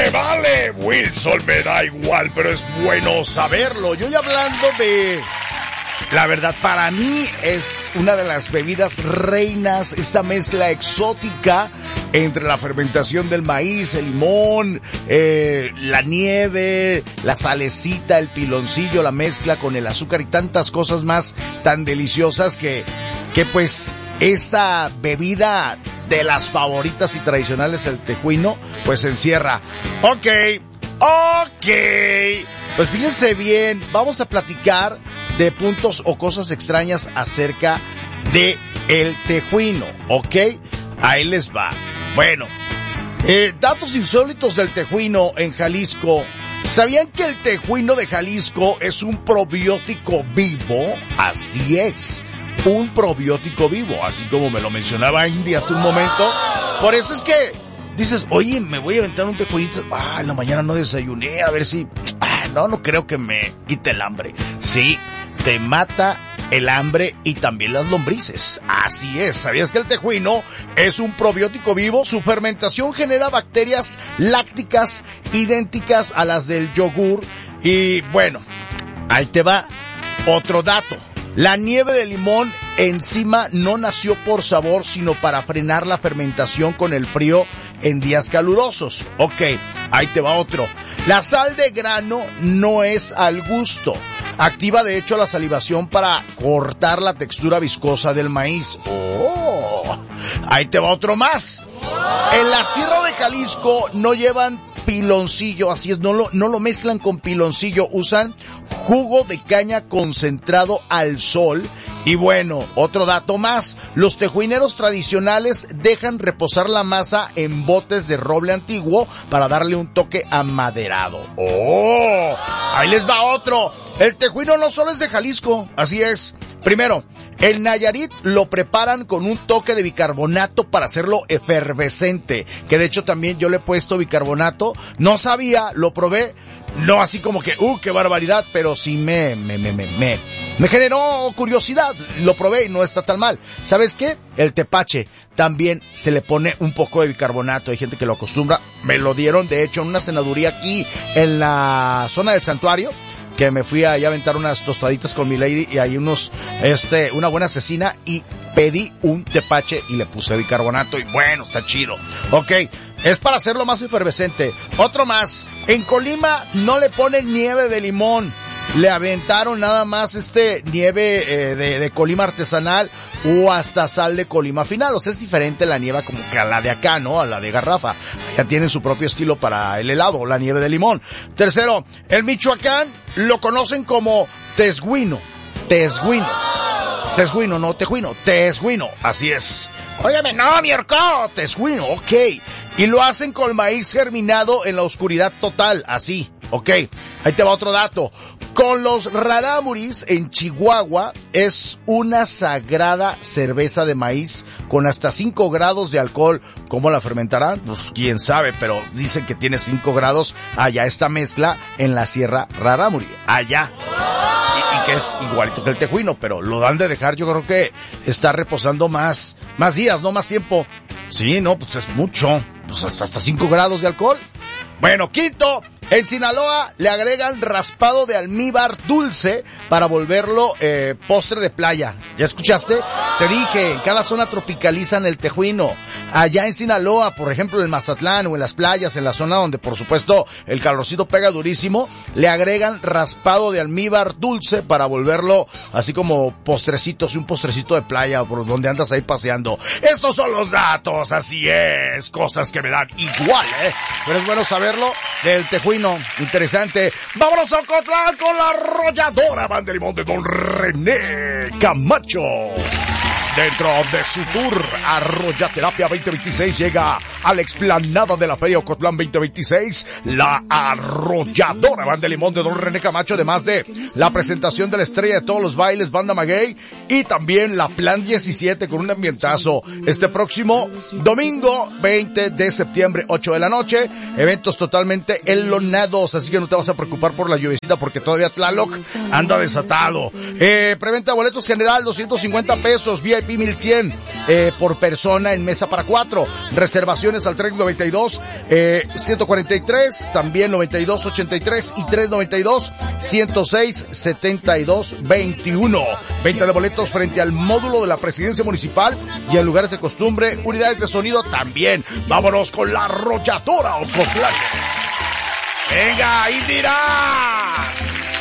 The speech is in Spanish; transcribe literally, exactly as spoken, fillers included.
me vale, Wilson, me da igual, pero es bueno saberlo. Yo ya hablando de... La verdad, para mí es una de las bebidas reinas, esta mezcla exótica entre la fermentación del maíz, el limón, eh, la nieve, la salecita, el piloncillo, la mezcla con el azúcar y tantas cosas más tan deliciosas que, que pues esta bebida de las favoritas y tradicionales, el tejuino, pues encierra. Ok, ok. Pues fíjense bien, vamos a platicar de puntos o cosas extrañas acerca de el tejuino, ¿ok? Ahí les va. Bueno, eh, datos insólitos del tejuino en Jalisco. ¿Sabían que el tejuino de Jalisco es un probiótico vivo? Así es, un probiótico vivo, así como me lo mencionaba Indy hace un momento. Por eso es que dices, oye, me voy a aventar un tejuinito. Ah, en la mañana no desayuné, a ver si... Ah, no, no creo que me quite el hambre. Sí, te mata el hambre y también las lombrices. Así es, ¿sabías que el tejuino es un probiótico vivo? Su fermentación genera bacterias lácticas idénticas a las del yogur. Y bueno, ahí te va otro dato. La nieve de limón encima no nació por sabor, sino para frenar la fermentación con el frío en días calurosos. Ok, ahí te va otro. La sal de grano no es al gusto. Activa de hecho la salivación para cortar la textura viscosa del maíz. Oh, ahí te va otro más. En la Sierra de Jalisco no llevan piloncillo, así es, no lo, no lo mezclan con piloncillo, usan jugo de caña concentrado al sol. Y bueno, otro dato más, los tejuineros tradicionales dejan reposar la masa en botes de roble antiguo para darle un toque amaderado. ¡Oh! Ahí les va otro. El tejuino no solo es de Jalisco, así es. Primero, el Nayarit lo preparan con un toque de bicarbonato para hacerlo efervescente, que de hecho también yo le he puesto bicarbonato, no sabía, lo probé, no así como que, uh, qué barbaridad, pero sí me, me, me, me, me, me generó curiosidad, lo probé y no está tan mal. ¿Sabes qué? El tepache también se le pone un poco de bicarbonato, hay gente que lo acostumbra, me lo dieron de hecho en una cenaduría aquí en la zona del santuario, que me fui a aventar unas tostaditas con mi lady y hay unos, este, una buena cecina y pedí un tepache y le puse bicarbonato y bueno, está chido. Ok, es para hacerlo más efervescente. Otro más, en Colima no le ponen nieve de limón, le aventaron nada más este nieve eh, de, de Colima artesanal o hasta sal de Colima final. O sea, es diferente la nieve como que a la de acá, ¿no? A la de garrafa. Ya tienen su propio estilo para el helado, la nieve de limón. Tercero, el Michoacán lo conocen como tesguino. Tesguino. Tesguino, no tejuino. Tesguino, así es. Óyeme, no, mi orco, tesguino, ok. Y lo hacen con maíz germinado en la oscuridad total, así. Ok, ahí te va otro dato. Con los rarámuris en Chihuahua es una sagrada cerveza de maíz con hasta cinco grados de alcohol. ¿Cómo la fermentarán? Pues quién sabe, pero dicen que tiene cinco grados allá esta mezcla en la Sierra Rarámuri, allá. Y, y que es igualito que el tejuino, pero lo dan de dejar, yo creo que está reposando más, más días, no más tiempo. Sí, no, pues es mucho, pues hasta cinco grados de alcohol. Bueno, quinto, en Sinaloa le agregan raspado de almíbar dulce para volverlo eh, postre de playa. ¿Ya escuchaste? Te dije, en cada zona tropicalizan el tejuino. Allá en Sinaloa, por ejemplo, en Mazatlán o en las playas, en la zona donde por supuesto el calorcito pega durísimo, le agregan raspado de almíbar dulce para volverlo así como postrecitos, un postrecito de playa por donde andas ahí paseando. Estos son los datos, así es, cosas que me dan igual, ¿eh? Pero es bueno saberlo del tejuino. Interesante. Vámonos a Ocotlán con la arrolladora Banda Limón de Don René Camacho. Dentro de su tour Arroyaterapia veinte veintiséis llega a la explanada de la Feria Ocotlán veinte veintiséis la arrolladora Banda Limón de Don René Camacho, además de la presentación de la estrella de todos los bailes, Banda Maguey, y también la Plan diecisiete con un ambientazo este próximo domingo veinte de septiembre, ocho de la noche, eventos totalmente enlonados, así que no te vas a preocupar por la lluviecita porque todavía Tlaloc anda desatado. Eh, preventa de boletos general doscientos cincuenta pesos, V I P mil cien eh, por persona en mesa para cuatro. Reservaciones al tres noventa y dos, eh, ciento cuarenta y tres, también noventa y dos ochenta y tres y tres noventa y dos, ciento seis setenta y dos veintiuno. Venta de boletos frente al módulo de la presidencia municipal y en lugares de costumbre, unidades de sonido también. Vámonos con la arrolladora Ocotlán. Venga, Indira.